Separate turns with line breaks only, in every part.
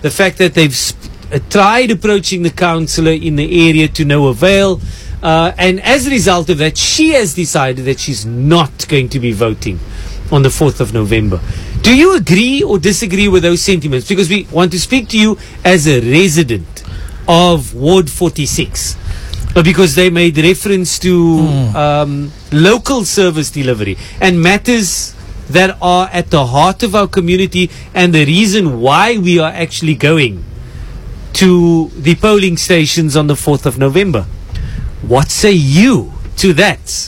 the fact that they've tried approaching the councillor in the area to no avail. And as a result of that, she has decided that she's not going to be voting on the 4th of November. Do you agree or disagree with those sentiments? Because we want to speak to you as a resident of Ward 46. Because they made reference to local service delivery and matters that are at the heart of our community and the reason why we are actually going to the polling stations on the 4th of November. What say you to that?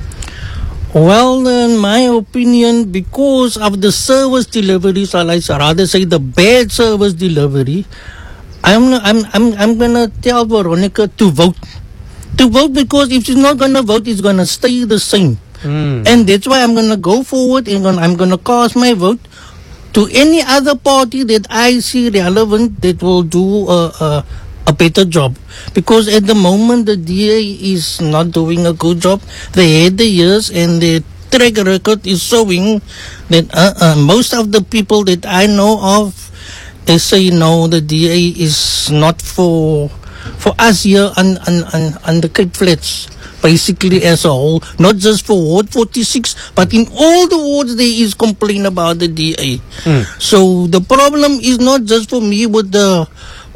Well, in my opinion, because of the service deliveries, or I rather say the bad service delivery, I'm gonna tell Veronica to vote. To vote, because if she's not gonna vote, it's gonna stay the same. And that's why I'm gonna go forward and I'm gonna cast my vote to any other party that I see relevant that will do a better job. Because at the moment the DA is not doing a good job. They had the years and the track record is showing that most of the people that I know of, they say no, the DA is not for us here on the Cape Flats, basically as a whole, not just for Ward 46, but in all the wards there is complaint about the DA. So the problem is not just for me with the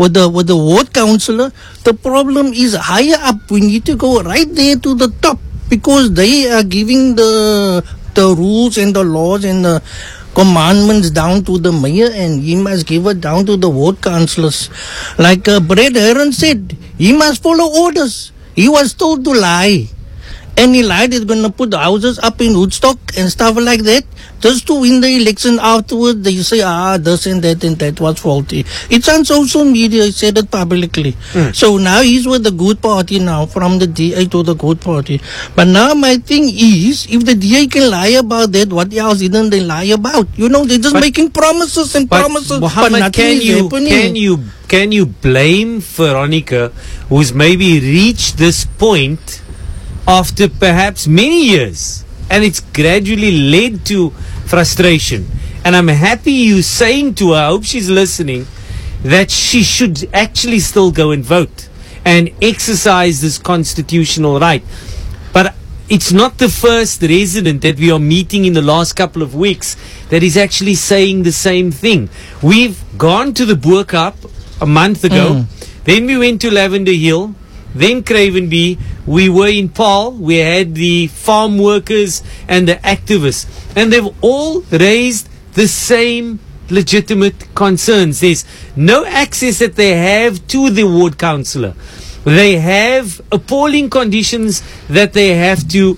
ward councillor. The problem is higher up. We need to go right there to the top, because they are giving the rules and the laws and the commandments down to the mayor, and he must give it down to the ward councillors. Like Brad Heron said, he must follow orders. He was told to lie, and he lied. He's going to put houses up in Woodstock and stuff like that, just to win the election afterwards. They say, this and that was faulty. It's on social media. He said it publicly. So now he's with the good party now, from the DA to the good party. But now my thing is, if the DA can lie about that, what else didn't they lie about? You know, they're just making promises and promises,
Muhammad,
but nothing is happening.
Can you blame Veronica, who's maybe reached this point after perhaps many years, and it's gradually led to frustration? And I'm happy you saying to her, I hope she's listening, that she should actually still go and vote and exercise this constitutional right. But it's not the first resident that we are meeting in the last couple of weeks that is actually saying the same thing. We've gone to the Boer Cup a month ago, then we went to Lavender Hill, then Cravenby, we were in Paarl, we had the farm workers and the activists, and they've all raised the same legitimate concerns. There's no access that they have to the ward councillor. They have appalling conditions that they have to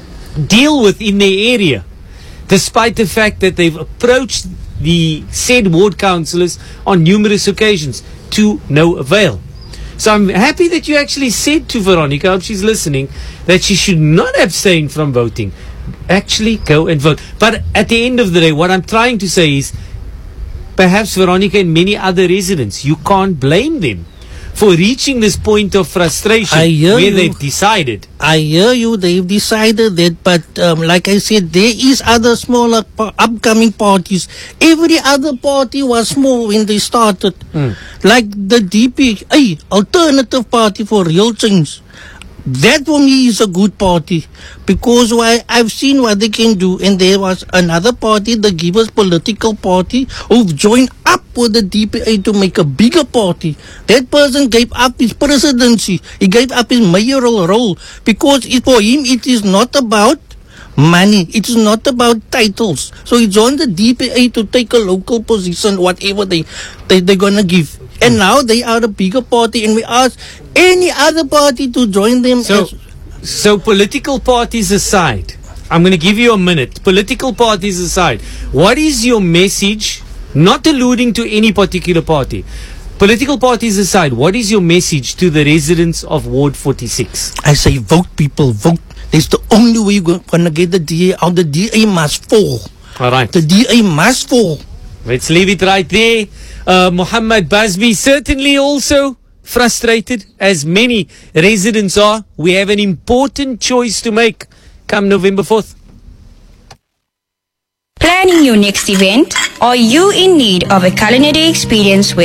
deal with in their area, despite the fact that they've approached the said ward councillors on numerous occasions to no avail. So I'm happy that you actually said to Veronica, I hope she's listening, that she should not abstain from voting. Actually go and vote. But at the end of the day, what I'm trying to say is, perhaps Veronica and many other residents, you can't blame them for reaching this point of frustration where they've decided.
I hear you, they've decided that, but like I said, there is other smaller upcoming parties. Every other party was small when they started. Like the DP, Alternative Party for Real Change. That for me is a good party, because I've seen what they can do. And there was another party, the Givers Political Party, who've joined up with the DPA to make a bigger party. That person gave up his presidency. He gave up his mayoral role, because for him it is not about money. It is not about titles. So he joined the DPA to take a local position, whatever they're gonna give. And now they are a bigger party, and we ask any other party to join them.
So political parties aside, I'm going to give you a minute. Political parties aside, what is your message, not alluding to any particular party, political parties aside, what is your message to the residents of Ward 46?
I say vote, people, vote. That's the only way you're going to get the DA out. The DA must fall.
All right.
The DA must fall.
Let's leave it right there. Muhammad Bazmi, certainly also frustrated, as many residents are. We have an important choice to make come November 4th.
Planning your next event? Are you in need of a culinary experience